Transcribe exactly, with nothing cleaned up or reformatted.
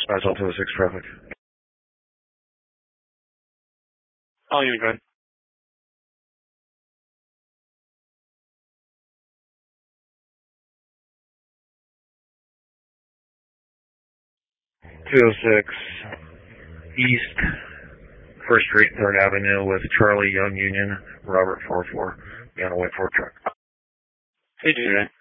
Roswell two oh six traffic. Oh, you're good. two oh six East First Street, Third Avenue with Charlie Young Union, Robert four four, be on a white Ford truck. Hey, J J.